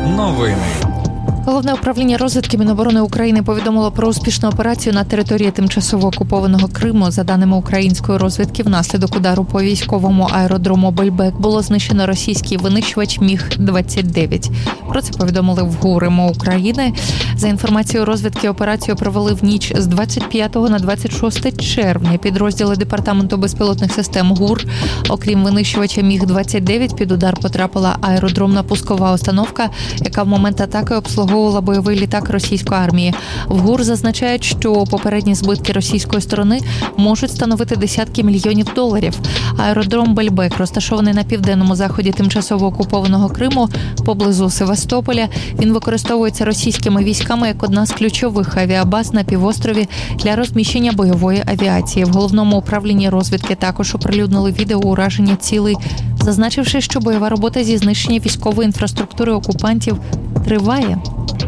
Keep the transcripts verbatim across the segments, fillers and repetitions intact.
Новини. Головне управління розвідки Міноборони України повідомило про успішну операцію на території тимчасово окупованого Криму. За даними української розвідки, внаслідок удару по військовому аеродрому Бельбек було знищено російський винищувач Міг двадцять дев'ять. Про це повідомили в ГУР МО України. За інформацією розвідки, операцію провели в ніч з двадцять п'ятого на двадцять шосте червня. Підрозділи Департаменту безпілотних систем ГУР. Окрім винищувача Міг двадцять дев'ять, під удар потрапила аеродромна пускова установка, яка в момент атаки обслуговувала бойовий літак російської армії. В ГУР зазначають, що попередні збитки російської сторони можуть становити десятки мільйонів доларів. Аеродром Бельбек розташований на південному заході тимчасово окупованого Криму, поблизу Севастополя. Він використовується російськими військами як одна з ключових авіабаз на півострові для розміщення бойової авіації. В головному управлінні розвідки також оприлюднили відео ураження цілей, зазначивши, що бойова робота зі знищення військової інфраструктури окупантів триває.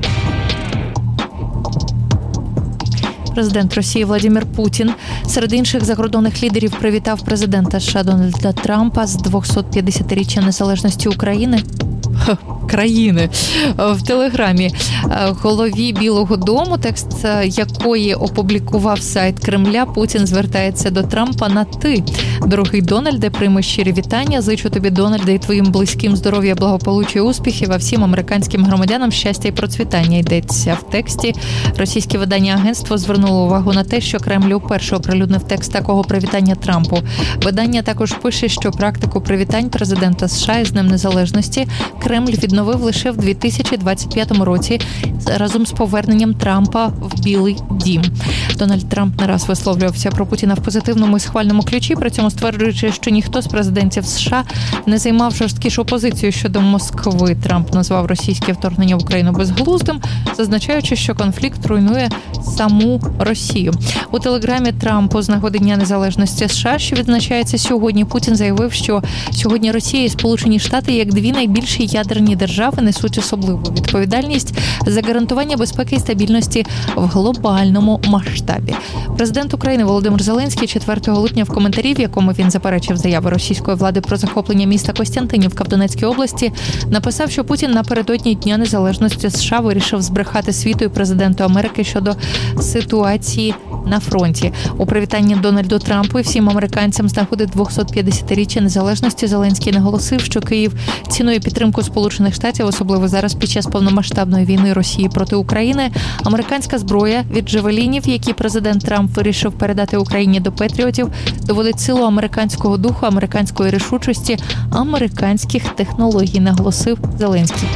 Президент Росії Владимир Путін серед інших закордонних лідерів привітав президента США Дональда Трампа з двохсот-п'ятдесятиріччя незалежності України. Ха, країни. В Телеграмі голові Білого дому, текст якої опублікував сайт Кремля, Путін звертається до Трампа на «ти». Дорогий Дональде, прийми щирі вітання. Зичу тобі, Дональде, і твоїм близьким здоров'я, благополуччя, успіхів, а всім американським громадянам щастя і процвітання. Йдеться в тексті. Російське видання агентство звернуло увагу на те, що Кремль уперше оприлюднив текст такого привітання Трампу. Видання також пише, що практику привітань президента США із Днем Незалежності Кремль відновив лише в дві тисячі двадцять п'ятому році разом з поверненням Трампа в Білий дім. Дональд Трамп не раз висловлювався про Путіна в позитивному і схвальному ключі, при цьому стверджуючи, що ніхто з президентів США не займав жорсткішу позицію щодо Москви. Трамп назвав російське вторгнення в Україну безглуздим, зазначаючи, що конфлікт руйнує саму Росію. У телеграмі Трампу з нагоди Дня Незалежності США, що відзначається сьогодні, Путін заявив, що сьогодні Росія і Сполучені Штати, як дві найбільші ядерні держави, несуть особливу відповідальність за гарантування безпеки і стабільності в глобальному масштабі. Президент України Володимир Зеленський четвертого липня в коментарі, в якому він заперечив заяви російської влади про захоплення міста Костянтинівка в Донецькій області, написав, що Путін напередодні Дня Незалежності США вирішив збрехати світу і президенту Америки щодо ситуації на фронті. У привітанні Дональду Трампу і всім американцям з нагоди двохсот-п'ятдесятиріччя незалежності Зеленський наголосив, що Київ цінує підтримку Сполучених Штатів, особливо зараз під час повномасштабної війни Росії проти України. Американська зброя від джавелінів, які президент Трамп вирішив передати Україні до патріотів, доводить силу американського духу, американської рішучості, американських технологій, наголосив Зеленський.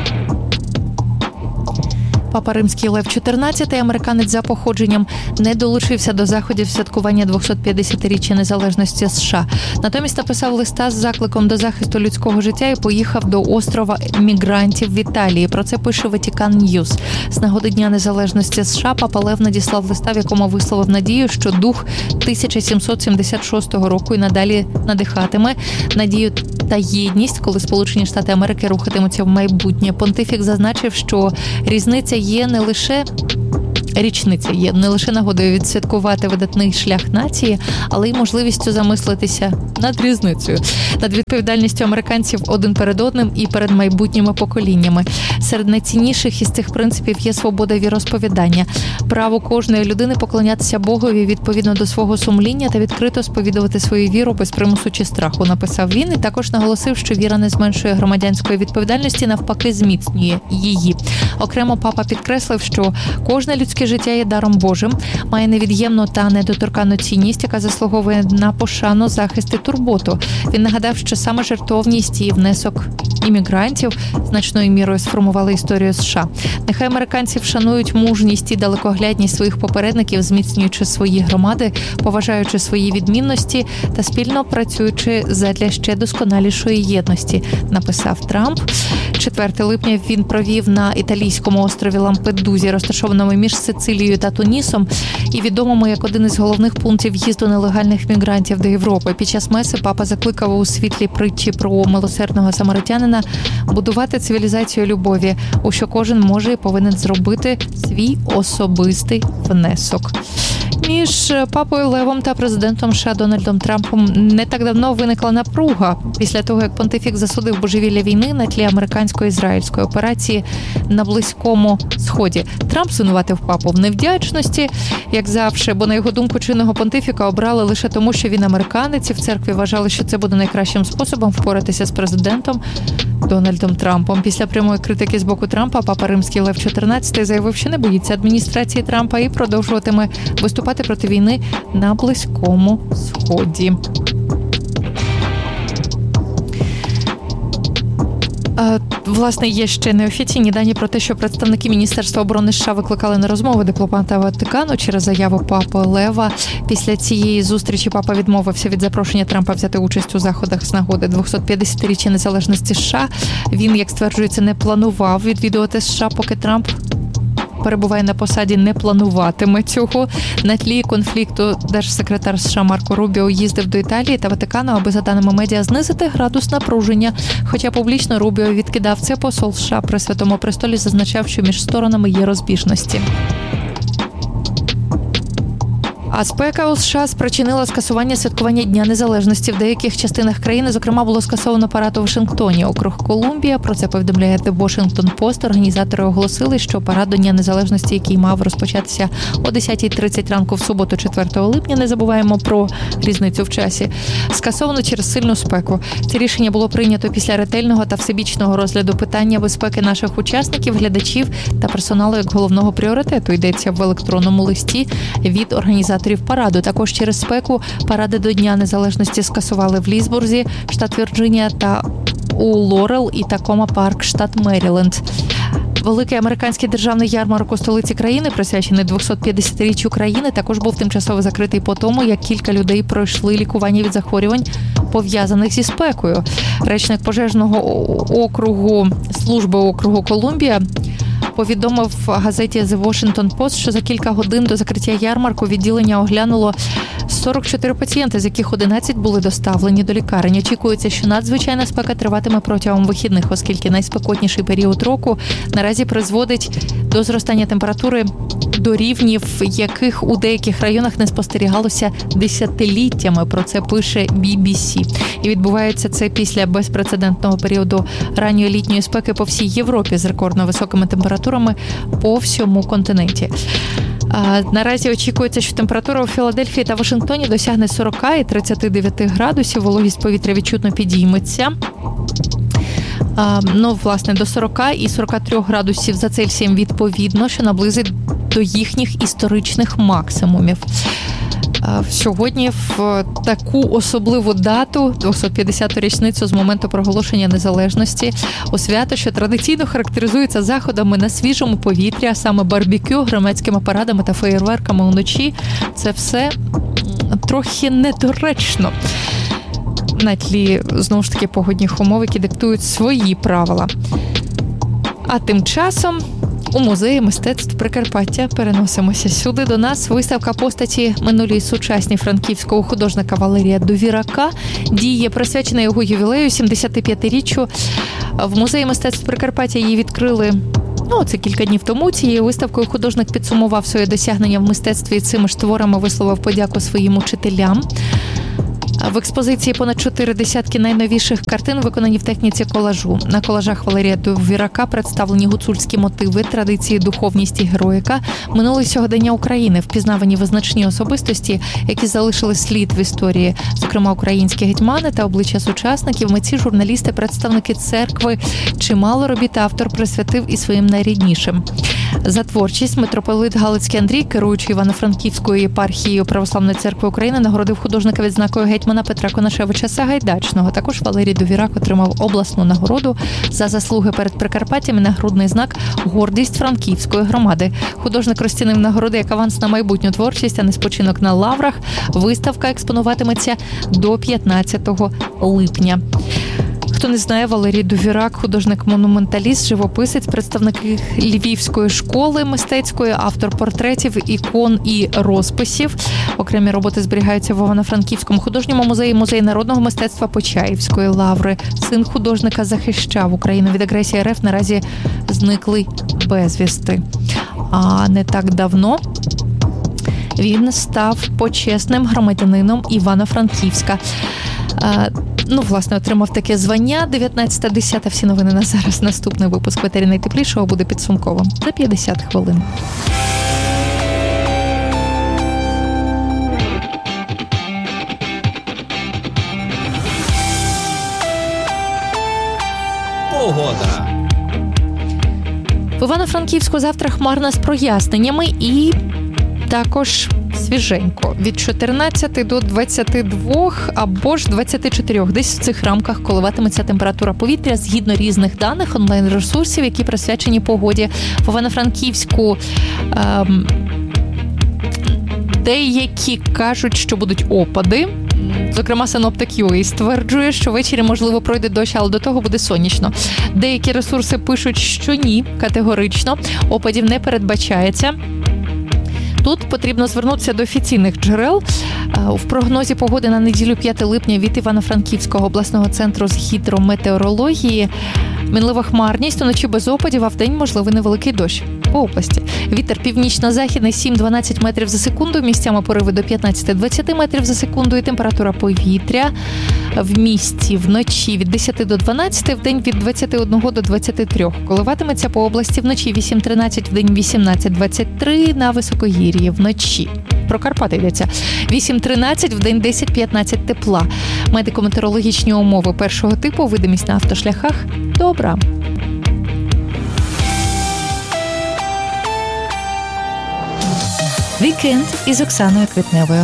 Папа Римський Лев чотирнадцятий, американець за походженням, не долучився до заходів святкування двохсот-п'ятдесятиріччя незалежності США. Натомість написав листа з закликом до захисту людського життя і поїхав до острова мігрантів в Італії. Про це пише Vatican News. З нагоди Дня Незалежності США папа Лев надіслав листа, в якому висловив надію, що дух тисяча сімсот сімдесят шостого року і надалі надихатиме надію та єдність, коли Сполучені Штати Америки рухатимуться в майбутнє. Понтифік зазначив, що різниця є не лише Річниця є не лише нагодою відсвяткувати видатний шлях нації, але й можливістю замислитися над різницею, над відповідальністю американців один перед одним і перед майбутніми поколіннями. Серед найцінніших із цих принципів є свобода віросповідання, право кожної людини поклонятися Богові відповідно до свого сумління та відкрито сповідувати свою віру без примусу чи страху, написав він, і також наголосив, що віра не зменшує громадянської відповідальності, навпаки зміцнює її. Окремо папа підкреслив, що кожне людське життя є даром Божим, має невід'ємну та недоторканну цінність, яка заслуговує на пошану, захист і турботу. Він нагадав, що саме жертовність і внесок іммігрантів значною мірою сформували історію США. Нехай американці вшанують мужність і далекоглядність своїх попередників, зміцнюючи свої громади, поважаючи свої відмінності та спільно працюючи задля ще досконалішої єдності, написав Трамп. четвертого липня він провів на італійському острові Лампедузі, розташованому між Сицилією та Тунісом, і відомому як один із головних пунктів в'їзду нелегальних мігрантів до Європи. Під час меси папа закликав у світлі притчі про милосердного самаритянина будувати цивілізацію любові, у що кожен може і повинен зробити свій особистий внесок. Між папою Левом та президентом США Дональдом Трампом не так давно виникла напруга після того, як понтифік засудив божевілля війни на тлі американсько-ізраїльської операції на Близькому Сході. Трамп звинуватив папу в невдячності, як завжди, бо на його думку чинного понтифіка обрали лише тому, що він американець, і в церкві вважали, що це буде найкращим способом впоратися з президентом Дональдом Трампом. Після прямої критики з боку Трампа папа Римський Лев чотирнадцятий заявив, що не боїться адміністрації Трампа і продовжуватиме виступати проти війни на Близькому Сході. Власне, є ще неофіційні дані про те, що представники Міністерства оборони США викликали на розмови дипломата Ватикану через заяву папи Лева. Після цієї зустрічі папа відмовився від запрошення Трампа взяти участь у заходах з нагоди двохсотп'ятдесятиріччя незалежності США. Він, як стверджується, не планував відвідувати США, поки Трамп перебуває на посаді, не плануватиме цього. На тлі конфлікту держсекретар США Марко Рубіо їздив до Італії та Ватикану, аби, за даними медіа, знизити градус напруження. Хоча публічно Рубіо відкидав це, посол США при Святому Престолі зазначав, що між сторонами є розбіжності. А спека у США спричинила скасування святкування Дня Незалежності в деяких частинах країни. Зокрема, було скасовано парад у Вашингтоні, округ Колумбія. Про це повідомляє The Washington Post. Організатори оголосили, що парад до Дня Незалежності, який мав розпочатися о десятій тридцять ранку в суботу, четвертого липня, не забуваємо про різницю в часі, скасовано через сильну спеку. Це рішення було прийнято після ретельного та всебічного розгляду питання безпеки наших учасників, глядачів та персоналу як головного пріоритету, йдеться в електронному листі від організаторів параду. Також через спеку паради до Дня Незалежності скасували в Лісбурзі, штат Вірджинія, та у Лорел і Такома Парк, штат Меріленд. Великий американський державний ярмарок у столиці країни, присвячений двохсотп'ятдесятиріччю країни, також був тимчасово закритий по тому, як кілька людей пройшли лікування від захворювань, пов'язаних зі спекою. Речник пожежного округу, служби округу Колумбія, повідомив газеті The Washington Post, що за кілька годин до закриття ярмарку відділення оглянуло сорок чотири пацієнти, з яких одинадцять були доставлені до лікарень. Очікується, що надзвичайна спека триватиме протягом вихідних, оскільки найспекотніший період року наразі призводить до зростання температури до рівнів, яких у деяких районах не спостерігалося десятиліттями. Про це пише бі бі сі. І відбувається це після безпрецедентного періоду ранньої літньої спеки по всій Європі з рекордно високими температурами по всьому континенті. А наразі очікується, що температура у Філадельфії та Вашингтоні досягне сорок і тридцять дев'ять градусів, вологість повітря відчутно підійметься. А, ну, власне, до сорок і сорок три градусів за Цельсієм відповідно, що наблизить до їхніх історичних максимумів. Сьогодні в таку особливу дату, двохсотп'ятдесяту річницю з моменту проголошення незалежності, у свято, що традиційно характеризується заходами на свіжому повітрі, а саме барбекю, громадськими парадами та феєрверками уночі, це все трохи недоречно на тлі, знову ж таки, погодних умов, які диктують свої правила. А тим часом у музеї мистецтв Прикарпаття переносимося сюди до нас. Виставка постаті минулі сучасні франківського художника Валерія Довірака діє, присвячена його ювілею, сімдесятип'ятиріччю. В музеї мистецтв Прикарпаття її відкрили, ну, це кілька днів тому. Цією виставкою художник підсумував своє досягнення в мистецтві і цими ж творами висловив подяку своїм учителям. В експозиції понад чотири десятки найновіших картин, виконані в техніці колажу. На колажах Валерія Довірака представлені гуцульські мотиви, традиції, духовність і героїка, минуле сьогодення України, впізнавані визначні особистості, які залишили слід в історії, зокрема українські гетьмани та обличчя сучасників, митці, журналісти, представники церкви. Чимало робіт автор присвятив і своїм найріднішим. За творчість митрополит Галицький Андрій, керуючий Івано-Франківською єпархією Православної церкви України, нагородив художника відзнакою гетьмана Петра Конашевича Сагайдачного. Також Валерій Довірак отримав обласну нагороду за заслуги перед Прикарпаттям і нагрудний знак «Гордість Франківської громади». Художник розцінив нагороди як аванс на майбутню творчість, а не спочинок на лаврах. Виставка експонуватиметься до п'ятнадцятого липня. Хто не знає, Валерій Довірак – художник-монументаліст, живописець, представник Львівської школи мистецької, автор портретів, ікон і розписів. Окремі роботи зберігаються в Івано-Франківському художньому музеї, музеї народного мистецтва Почаївської лаври. Син художника захищав Україну від агресії РФ, наразі зниклий безвісти. А не так давно Він став почесним громадянином Івано-Франківська. Ну, власне, отримав таке звання. дев'ятнадцята десята. Всі новини на зараз. Наступний випуск «Ветері найтеплішого» буде підсумковим за п'ятдесят хвилин. Погода. В Івано-Франківську завтра хмарно з проясненнями і також свіженько. Від чотирнадцяти до двадцяти двох або ж двадцяти чотирьох. Десь в цих рамках коливатиметься температура повітря згідно різних даних онлайн-ресурсів, які присвячені погоді. В Івано-Франківську ем, деякі кажуть, що будуть опади. Зокрема, синоптик ю ей стверджує, що ввечері, можливо, пройде дощ, але до того буде сонячно. Деякі ресурси пишуть, що ні, категорично. Опадів не передбачається. Тут потрібно звернутися до офіційних джерел. В прогнозі погоди на неділю п'яте липня від Івано-Франківського обласного центру з гідрометеорології мінлива хмарність, уночі без опадів, а вдень можливий невеликий дощ по області. Вітер північно-західний сім-дванадцять метрів за секунду, місцями пориви до п'ятнадцять-двадцять метрів за секунду і температура повітря в місті вночі від десяти до дванадцяти, вдень від двадцяти одного до двадцяти трьох. Коливатиметься по області вночі вісім-тринадцять, вдень вісімнадцять-двадцять три, на високогір'ї вночі. Про Карпати йдеться. вісім-тринадцять, вдень десять-п'ятнадцять тепла. Медико-метеорологічні умови першого типу, видимість на автошляхах добра. Вікенд із Оксаною Квітневою.